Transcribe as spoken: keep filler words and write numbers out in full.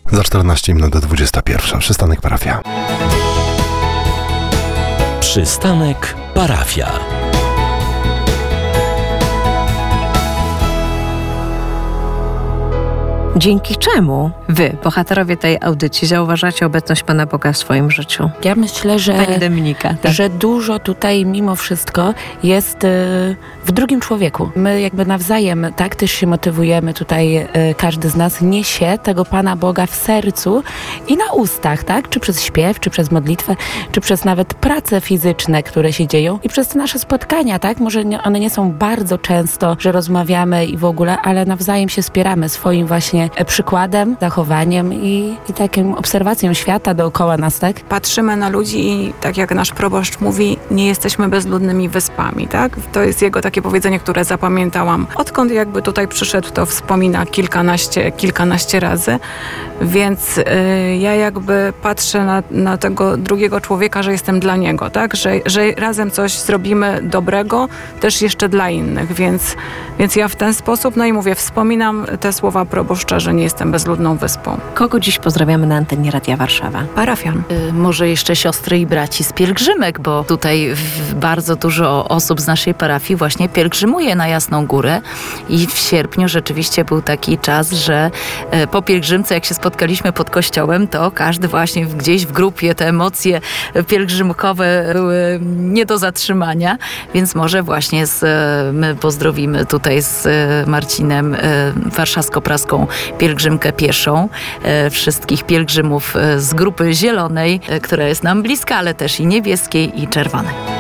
Za czternaście minut do dwudziesta pierwsza. Przystanek Parafia. Przystanek Parafia. Dzięki czemu wy, bohaterowie tej audycji, zauważacie obecność Pana Boga w swoim życiu? Ja myślę, że, Pani Dominika, tak. że dużo tutaj mimo wszystko jest y, w drugim człowieku. My jakby nawzajem tak też się motywujemy tutaj, y, każdy z nas niesie tego Pana Boga w sercu i na ustach, tak? Czy przez śpiew, czy przez modlitwę, czy przez nawet prace fizyczne, które się dzieją i przez te nasze spotkania, tak? Może nie, one nie są bardzo często, że rozmawiamy i w ogóle, ale nawzajem się wspieramy swoim właśnie przykładem, zachowaniem i, i taką obserwacją świata dookoła nas, tak? Patrzymy na ludzi i tak jak nasz proboszcz mówi, nie jesteśmy bezludnymi wyspami, tak? To jest jego takie powiedzenie, które zapamiętałam. Odkąd jakby tutaj przyszedł, to wspomina kilkanaście, kilkanaście razy, więc y, ja jakby patrzę na, na tego drugiego człowieka, że jestem dla niego, tak? Że, że razem coś zrobimy dobrego, też jeszcze dla innych, więc, więc ja w ten sposób, no i mówię, wspominam te słowa proboszcza, że nie jestem bezludną wyspą. Kogo dziś pozdrawiamy na antenie Radia Warszawa? Parafian. Y, może jeszcze siostry i braci z pielgrzymek, bo tutaj w, bardzo dużo osób z naszej parafii właśnie pielgrzymuje na Jasną Górę i w sierpniu rzeczywiście był taki czas, że y, po pielgrzymce, jak się spotkaliśmy pod kościołem, to każdy właśnie gdzieś w grupie, te emocje pielgrzymkowe były nie do zatrzymania, więc może właśnie z, my pozdrowimy tutaj z Marcinem y, warszawsko-praską pielgrzymkę pieszą, e, wszystkich pielgrzymów e, z grupy zielonej, e, która jest nam bliska, ale też i niebieskiej i czerwonej.